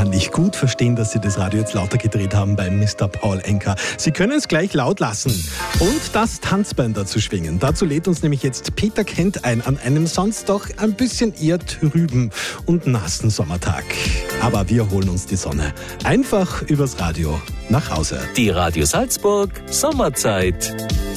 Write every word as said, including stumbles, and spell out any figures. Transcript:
kann ich gut verstehen, dass Sie das Radio jetzt lauter gedreht haben beim Mister Paul Anka. Sie können es gleich laut lassen und das Tanzbein dazu schwingen. Dazu lädt uns nämlich jetzt Peter Kent ein an einem sonst doch ein bisschen eher trüben und nassen Sommertag. Aber wir holen uns die Sonne einfach übers Radio nach Hause. Die Radio Salzburg Sommerzeit.